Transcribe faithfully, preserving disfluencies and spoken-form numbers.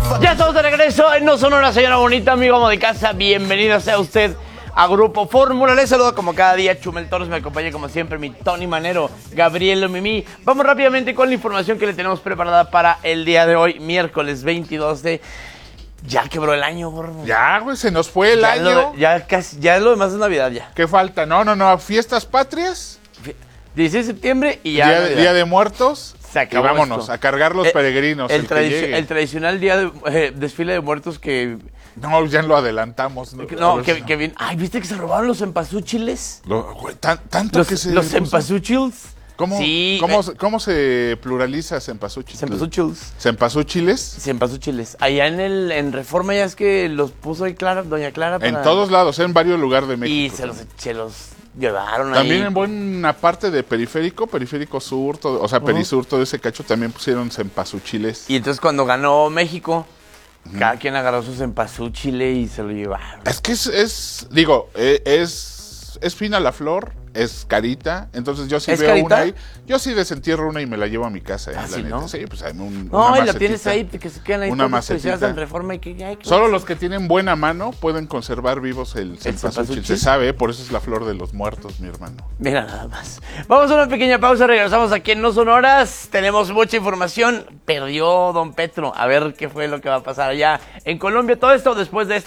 Ya estamos de regreso en No Sonora, señora bonita, amigo amo de casa. Bienvenido sea usted a Grupo Fórmula. Les saludo como cada día Chumel Torres, me acompaña como siempre mi Tony Manero, Gabriel Mimi. Vamos rápidamente con la información que le tenemos preparada para el día de hoy, miércoles veintidós de... Ya quebró el año, gordo. Ya, güey, se nos fue el ya año. Lo, ya casi, ya lo demás es Navidad ya. ¿Qué falta? No, no, no, fiestas patrias. dieciséis de septiembre y ya. Día, de, día de Muertos. Se acabó y vámonos, esto. a cargar los el, peregrinos. El, el, tradici que el tradicional día de eh, desfile de muertos que... No, ya lo adelantamos. No, no que, que bien. Ay, ¿viste que se robaron los cempasúchiles? Lo, güey, tan, tanto los, que se... Los cempasúchiles. ¿Cómo, sí, ¿cómo, eh, ¿Cómo se pluraliza cempasúchiles? Cempasúchiles. ¿Cempasúchiles? Cempasúchiles. Allá en el en Reforma ya es que los puso ahí Clara, doña Clara. Para... En todos lados, en varios lugares de México. Y se los, se los llevaron también ahí. También en buena parte de Periférico, Periférico Sur, todo, o sea, uh-huh. Perisur, todo ese cacho, también pusieron cempasúchiles. Y entonces cuando ganó México... Uh-huh. Cada quien agarró su cempasúchile y se lo llevaron. Es que es, es digo, es, es fina la flor, es carita, entonces yo sí veo carita? una ahí, yo sí desentierro una y me la llevo a mi casa. ¿Ah, eh, sí, la no? neta. Sí, pues hay un, no, una y la tienes ahí, que se quedan ahí una todos preciadas en Reforma y que... Ay, que solo los que tienen buena mano pueden conservar vivos el cempasúchil, se sabe, por eso es la flor de los muertos, mi hermano. Mira nada más. Vamos a una pequeña pausa, regresamos aquí en No Sonoras, tenemos mucha información, perdió Don Petro, a ver qué fue lo que va a pasar allá en Colombia, todo esto después de esta